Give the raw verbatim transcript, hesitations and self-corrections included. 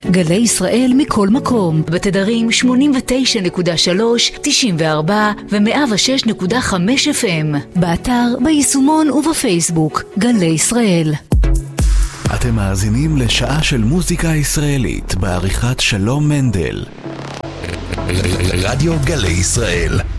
גלי ישראל מכל מקום, בתדרים שמונים ותשע נקודה שלוש, תשעים וארבע ו-מאה ושש נקודה חמש אף אם, באתר, ביישומון ובפייסבוק. גלי ישראל. אתם מאזינים לשעה של מוזיקה ישראלית בעריכת שלום מנדל. רדיו גלי ישראל.